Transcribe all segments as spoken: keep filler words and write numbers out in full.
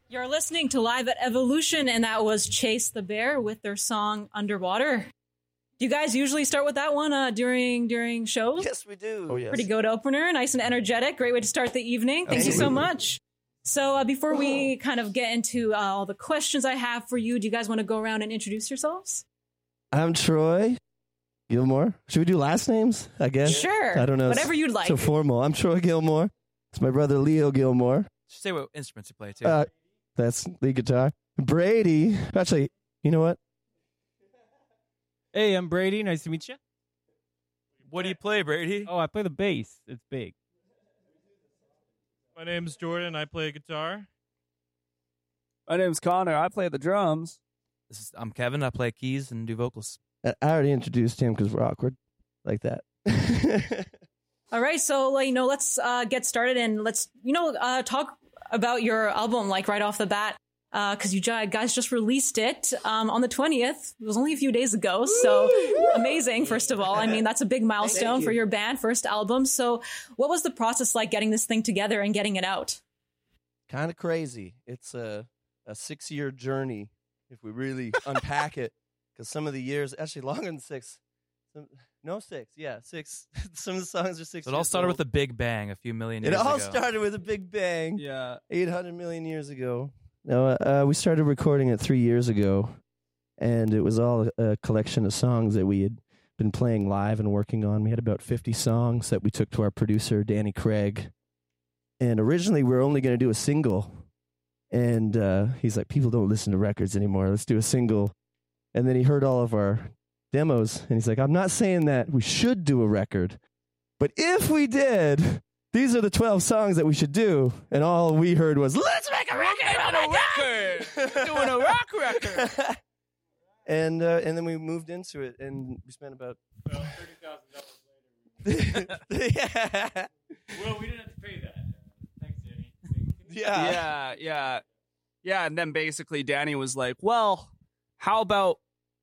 You're listening to Live at Evolution, and that was Chase the Bear with their song Underwater. Do you guys usually start with that one uh, during during shows? Yes, we do. Oh, yes. Pretty good opener, nice and energetic. Great way to start the evening. Thank Absolutely. you so much. So uh, before we kind of get into uh, all the questions I have for you, do you guys want to go around and introduce yourselves? I'm Troy Gilmore. Should we do last names, I guess? Sure. I don't know. Whatever you'd like. So formal. I'm Troy Gilmore. It's my brother Leo Gilmore. Should say what instruments you play, too. Uh, that's lead guitar. Brady. Actually, you know what? Hey, I'm Brady. Nice to meet you. What do you play, Brady? Oh, I play the bass. It's big. My name's Jordan. I play guitar. My name's Connor. I play the drums. This is, I'm Kevin. I play keys and do vocals. I already introduced him because we're awkward like that. All right, so like, you know, let's uh, get started and let's you know uh, talk about your album like right off the bat because uh, you guys just released it um, on the twentieth. It was only a few days ago, so amazing. First of all, I mean that's a big milestone you. for your band, first album. So, what was the process like getting this thing together and getting it out? Kind of crazy. It's a a six year journey if we really unpack it, because some of the years actually longer than six. Some, no, six. Yeah, six. Some of the songs are six. So it all started old. with a big bang a few million years ago. It all ago. started with a big bang. Yeah. eight hundred million years ago. No, uh, we started recording it three years ago, and it was all a collection of songs that we had been playing live and working on. We had about fifty songs that we took to our producer, Danny Craig. And originally, we were only going to do a single. And uh, he's like, people don't listen to records anymore. Let's do a single. And then he heard all of our demos, and he's like, I'm not saying that we should do a record, but if we did, these are the twelve songs that we should do. And all we heard was, let's make a record on a record! Doing a rock record! and uh, and then we moved into it, and we spent about... Well, thirty thousand dollars later. yeah. Well, we didn't have to pay that. Thanks, Danny. Yeah. Yeah, yeah. Yeah, and then basically Danny was like, well, how about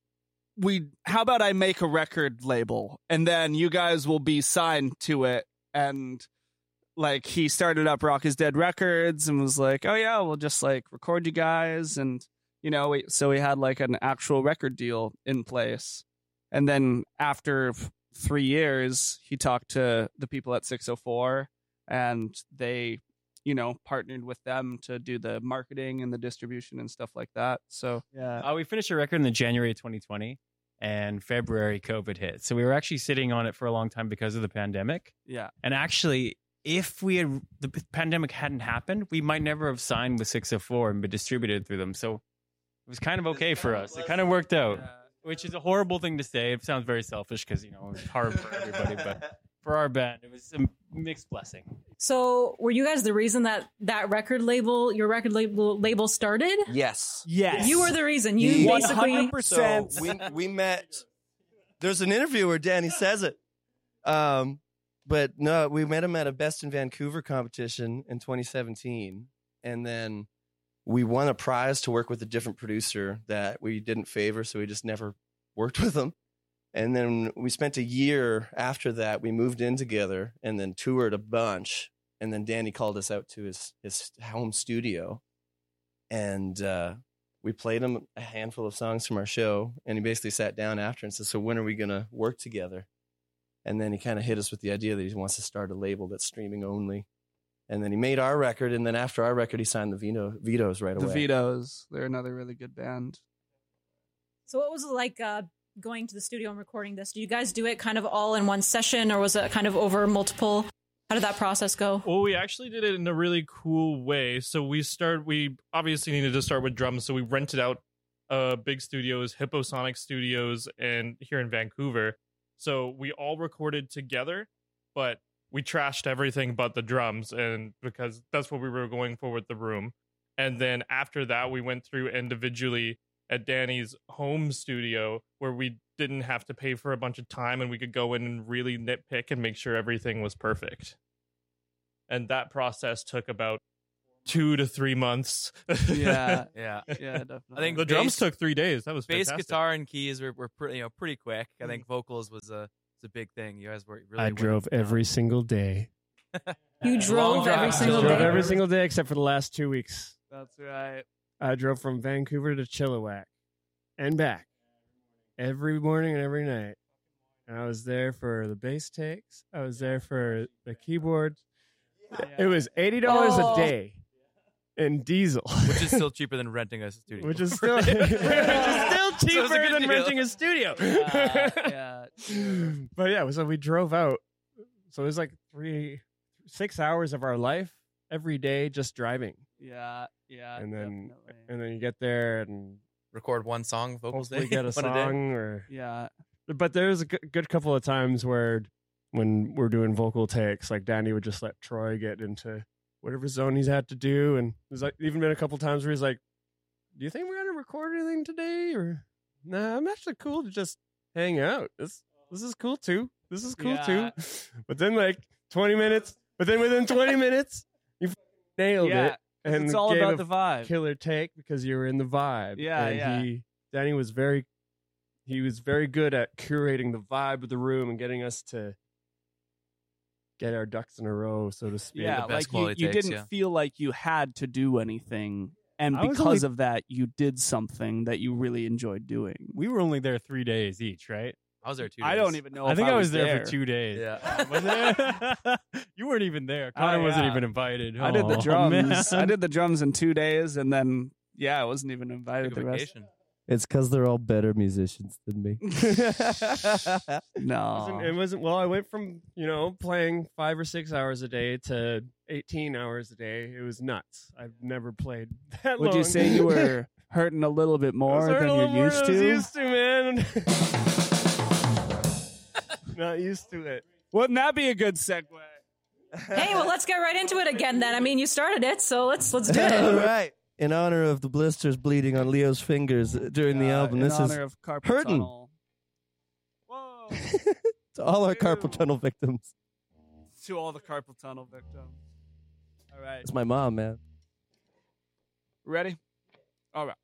we how about I make a record label and then you guys will be signed to it. And like he started up Rock is Dead Records and was like, oh yeah, we'll just like record you guys. And you know, we, so we had like an actual record deal in place. And then after f- three years he talked to the people at six oh four and they, you know, partnered with them to do the marketing and the distribution and stuff like that. So yeah, uh, we finished a record in the January of twenty twenty, and February COVID hit. So we were actually sitting on it for a long time because of the pandemic. Yeah, and actually, if we had the pandemic hadn't happened, we might never have signed with six oh four and been distributed through them. So it was kind of okay for us. It kind of worked out, yeah. Which is a horrible thing to say. It sounds very selfish because you know it's hard for everybody, but for our band, it was a mixed blessing. So, were you guys the reason that that record label, your record label, label started? Yes. Yes. You were the reason. You one basically. hundred percent. So we we met. There's an interview where Danny says it. Um, but no, we met him at a Best in Vancouver competition in twenty seventeen, and then we won a prize to work with a different producer that we didn't favor, so we just never worked with him. And then we spent a year after that. We moved in together and then toured a bunch. And then Danny called us out to his, his home studio. And uh, we played him a handful of songs from our show. And he basically sat down after and said, so when are we going to work together? And then he kind of hit us with the idea that he wants to start a label that's streaming only. And then he made our record. And then after our record, he signed the Vito, Vitos right the away. The Vitos. They're another really good band. So what was it like uh, going to the studio and recording this? Did you guys do it kind of all in one session, or was it kind of over multiple? How did that process go? Well, we actually did it in a really cool way. So we started, we obviously needed to start with drums. So we rented out uh, big studios, Hipposonic Studios, and here in Vancouver. So we all recorded together, but we trashed everything but the drums, and because that's what we were going for with the room. And then after that, we went through individually at Danny's home studio where we didn't have to pay for a bunch of time and we could go in and really nitpick and make sure everything was perfect. And that process took about two to three months. Yeah, yeah, yeah. Definitely. I think the drums took three days. That was bass, fantastic. guitar, and keys were, were pretty, you know, pretty quick. I think vocals was a was a big thing. You guys were really. I drove every single day. You drove every single drove day. every single day except for the last two weeks. That's That's right. I drove from Vancouver to Chilliwack and back every morning and every night. And I was there for the bass takes. I was there for the keyboard. It was eighty dollars Oh. a day in diesel, Which is still cheaper than renting a studio. which is still, which is still it's a cheaper good than deal. renting a studio. Yeah, yeah. But yeah, so we drove out. So it was like three, six hours of our life every day just driving. Yeah, yeah. And then definitely. and then you get there and Record one song, vocals hopefully day. get a one day. song or Yeah. but there was a good, good couple of times where when we're doing vocal takes, like Danny would just let Troy get into whatever zone he's had to do, and there's like even been a couple times where he's like, "Do you think we're gonna record anything today?" Or, "Nah, I'm actually cool to just hang out. This this is cool too. This is cool Yeah. too." But then like twenty minutes, but then within twenty minutes, you f- nailed Yeah, it, and it's all gave about a the vibe. killer take because you were in the vibe. Yeah, and yeah. He, Danny was very, he was very good at curating the vibe of the room and getting us to get our ducks in a row, so to speak. Yeah, the best like you, quality you takes, didn't yeah. feel like you had to do anything, and I was because only- of that, you did something that you really enjoyed doing. We were only there three days each, right? I was there two I days. don't even know. I if think I was there, there for two days. Yeah. Was it? You weren't even there. Connor Oh, wasn't yeah. even invited. I did the Oh, drums. I man. did the drums in two days, and then yeah, I wasn't even invited Took a the rest. vacation. It's because they're all better musicians than me. No, Wasn't- it wasn't well. I went from you know playing five or six hours a day to eighteen hours a day. It was nuts. I've never played that would long. you say you were hurting a little bit I was more hurting than a you're little more used than I to? was used to, man. Not used to it. Wouldn't that be a good segue? Hey, well, let's get right into it again then. I mean, you started it, so let's let's do All it. right. In honor of the blisters bleeding on Leo's fingers during the Uh, album, in this is honor of carpal hurting. tunnel. Whoa! to all our carpal Ew. tunnel victims. To all the carpal tunnel victims. All right, It's my mom, man. ready? All right.